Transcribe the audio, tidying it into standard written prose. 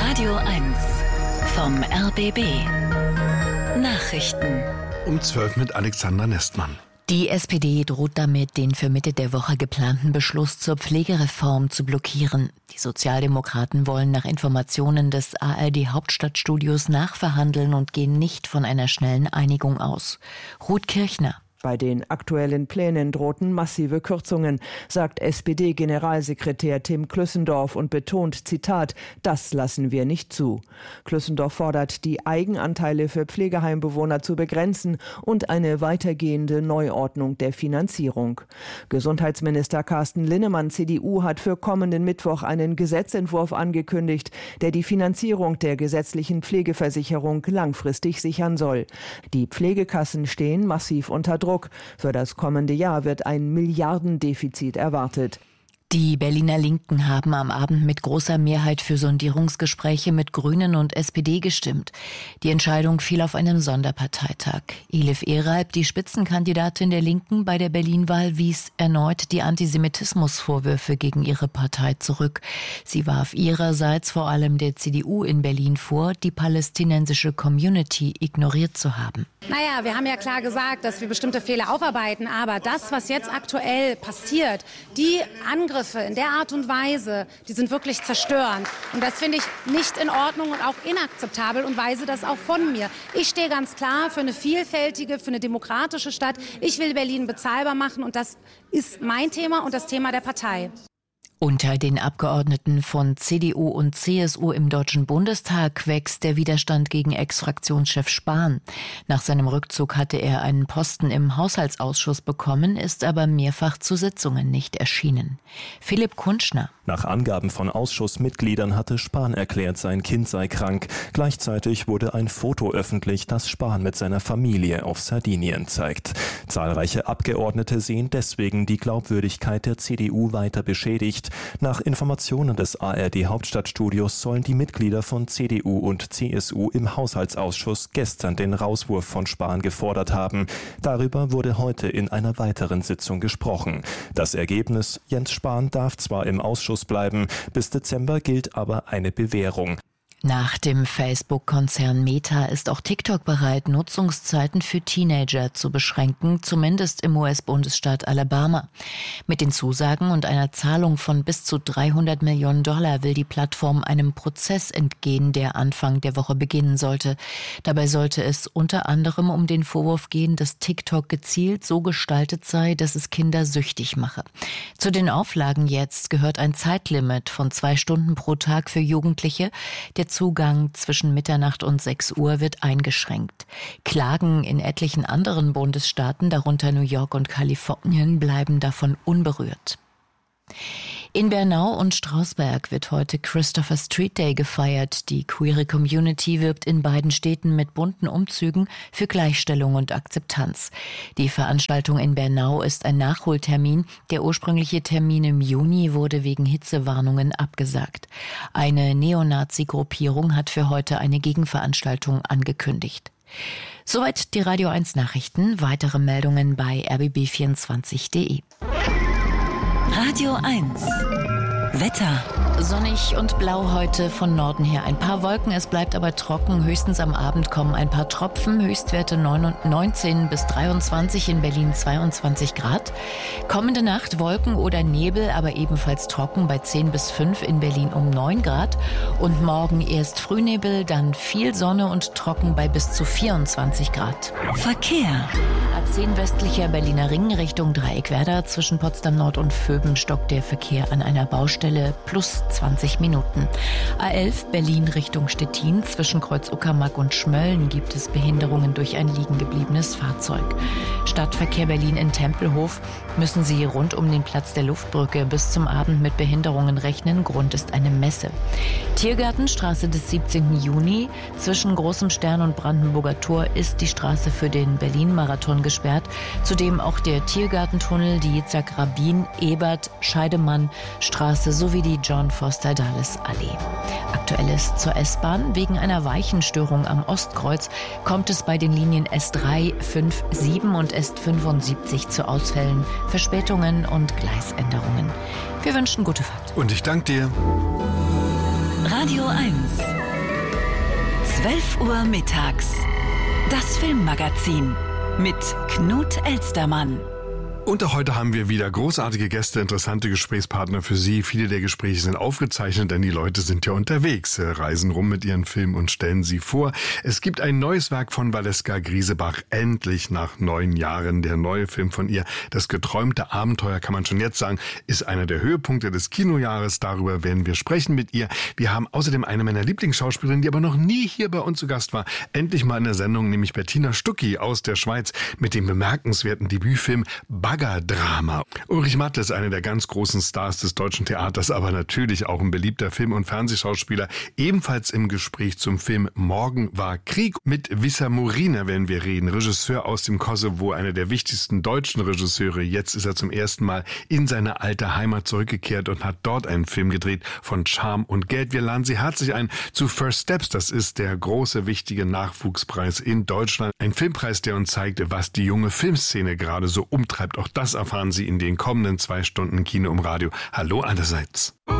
Radio 1 vom RBB. Nachrichten. Um 12 mit Alexander Nestmann. Die SPD droht damit, den für Mitte der Woche geplanten Beschluss zur Pflegereform zu blockieren. Die Sozialdemokraten wollen nach Informationen des ARD-Hauptstadtstudios nachverhandeln und gehen nicht von einer schnellen Einigung aus. Ruth Kirchner. Bei den aktuellen Plänen drohten massive Kürzungen, sagt SPD-Generalsekretär Tim Klüssendorf und betont, Zitat, das lassen wir nicht zu. Klüssendorf fordert, die Eigenanteile für Pflegeheimbewohner zu begrenzen und eine weitergehende Neuordnung der Finanzierung. Gesundheitsminister Carsten Linnemann, CDU, hat für kommenden Mittwoch einen Gesetzentwurf angekündigt, der die Finanzierung der gesetzlichen Pflegeversicherung langfristig sichern soll. Die Pflegekassen stehen massiv unter Druck. Für das kommende Jahr wird ein Milliardendefizit erwartet. Die Berliner Linken haben am Abend mit großer Mehrheit für Sondierungsgespräche mit Grünen und SPD gestimmt. Die Entscheidung fiel auf einem Sonderparteitag. Elif Eralb, die Spitzenkandidatin der Linken bei der Berlin-Wahl, wies erneut die Antisemitismusvorwürfe gegen ihre Partei zurück. Sie warf ihrerseits vor allem der CDU in Berlin vor, die palästinensische Community ignoriert zu haben. Naja, wir haben ja klar gesagt, dass wir bestimmte Fehler aufarbeiten, aber das, was jetzt aktuell passiert, die Angriffe in der Art und Weise, die sind wirklich zerstörend. Und das finde ich nicht in Ordnung und auch inakzeptabel und weise das auch von mir. Ich stehe ganz klar für eine vielfältige, für eine demokratische Stadt. Ich will Berlin bezahlbar machen und das ist mein Thema und das Thema der Partei. Unter den Abgeordneten von CDU und CSU im Deutschen Bundestag wächst der Widerstand gegen Ex-Fraktionschef Spahn. Nach seinem Rückzug hatte er einen Posten im Haushaltsausschuss bekommen, ist aber mehrfach zu Sitzungen nicht erschienen. Philipp Kunschner. Nach Angaben von Ausschussmitgliedern hatte Spahn erklärt, sein Kind sei krank. Gleichzeitig wurde ein Foto öffentlich, das Spahn mit seiner Familie auf Sardinien zeigt. Zahlreiche Abgeordnete sehen deswegen die Glaubwürdigkeit der CDU weiter beschädigt. Nach Informationen des ARD-Hauptstadtstudios sollen die Mitglieder von CDU und CSU im Haushaltsausschuss gestern den Rauswurf von Spahn gefordert haben. Darüber wurde heute in einer weiteren Sitzung gesprochen. Das Ergebnis: Jens Spahn darf zwar im Ausschuss bleiben, bis Dezember gilt aber eine Bewährung. Nach dem Facebook-Konzern Meta ist auch TikTok bereit, Nutzungszeiten für Teenager zu beschränken, zumindest im US-Bundesstaat Alabama. Mit den Zusagen und einer Zahlung von bis zu $300 Millionen will die Plattform einem Prozess entgehen, der Anfang der Woche beginnen sollte. Dabei sollte es unter anderem um den Vorwurf gehen, dass TikTok gezielt so gestaltet sei, dass es Kinder süchtig mache. Zu den Auflagen jetzt gehört ein Zeitlimit von 2 Stunden pro Tag für Jugendliche. Der Zugang zwischen Mitternacht und 6 Uhr wird eingeschränkt. Klagen in etlichen anderen Bundesstaaten, darunter New York und Kalifornien, bleiben davon unberührt. In Bernau und Strausberg wird heute Christopher Street Day gefeiert. Die queere Community wirbt in beiden Städten mit bunten Umzügen für Gleichstellung und Akzeptanz. Die Veranstaltung in Bernau ist ein Nachholtermin. Der ursprüngliche Termin im Juni wurde wegen Hitzewarnungen abgesagt. Eine Neonazi-Gruppierung hat für heute eine Gegenveranstaltung angekündigt. Soweit die Radio 1 Nachrichten. Weitere Meldungen bei rbb24.de. Radio 1. Wetter. Sonnig und blau heute von Norden her. Ein paar Wolken, es bleibt aber trocken. Höchstens am Abend kommen ein paar Tropfen. Höchstwerte 19 bis 23, in Berlin 22 Grad. Kommende Nacht Wolken oder Nebel, aber ebenfalls trocken bei 10 bis 5, in Berlin um 9 Grad. Und morgen erst Frühnebel, dann viel Sonne und trocken bei bis zu 24 Grad. Verkehr. A10 westlicher Berliner Ring Richtung Dreieckwerder. Zwischen Potsdam Nord und Vöben stockt der Verkehr an einer Baustelle plus 20 Minuten. A11 Berlin Richtung Stettin. Zwischen Kreuz Uckermark und Schmölln gibt es Behinderungen durch ein liegen gebliebenes Fahrzeug. Stadtverkehr Berlin in Tempelhof müssen Sie rund um den Platz der Luftbrücke bis zum Abend mit Behinderungen rechnen. Grund ist eine Messe. Tiergartenstraße des 17. Juni. Zwischen Großem Stern und Brandenburger Tor ist die Straße für den Berlin-Marathon gesperrt. Zudem auch der Tiergartentunnel, die Yitzhak-Rabin, Ebert, Scheidemann Straße sowie die John Foster Dulles Allee. Aktuelles zur S-Bahn. Wegen einer Weichenstörung am Ostkreuz kommt es bei den Linien S3, 5, 7 und S75 zu Ausfällen, Verspätungen und Gleisänderungen. Wir wünschen gute Fahrt. Und ich danke dir. Radio 1. 12 Uhr mittags. Das Filmmagazin mit Knut Elstermann. Und auch heute haben wir wieder großartige Gäste, interessante Gesprächspartner für Sie. Viele der Gespräche sind aufgezeichnet, denn die Leute sind ja unterwegs, reisen rum mit ihren Filmen und stellen sie vor. Es gibt ein neues Werk von Valeska Griesebach, endlich nach 9 Jahren. Der neue Film von ihr, Das geträumte Abenteuer, kann man schon jetzt sagen, ist einer der Höhepunkte des Kinojahres. Darüber werden wir sprechen mit ihr. Wir haben außerdem eine meiner Lieblingsschauspielerinnen, die aber noch nie hier bei uns zu Gast war, endlich mal in der Sendung, nämlich Bettina Stucki aus der Schweiz mit dem bemerkenswerten Debütfilm Baggerdrama. Ulrich Matte ist einer der ganz großen Stars des deutschen Theaters, aber natürlich auch ein beliebter Film- und Fernsehschauspieler. Ebenfalls im Gespräch zum Film Morgen war Krieg. Mit Visser Morina werden wir reden, Regisseur aus dem Kosovo, einer der wichtigsten deutschen Regisseure. Jetzt ist er zum ersten Mal in seine alte Heimat zurückgekehrt und hat dort einen Film gedreht von Charme und Geld. Wir laden Sie herzlich ein zu First Steps. Das ist der große, wichtige Nachwuchspreis in Deutschland. Ein Filmpreis, der uns zeigt, was die junge Filmszene gerade so umtreibt. Auch das erfahren Sie in den kommenden 2 Stunden Kino im Radio. Hallo allerseits.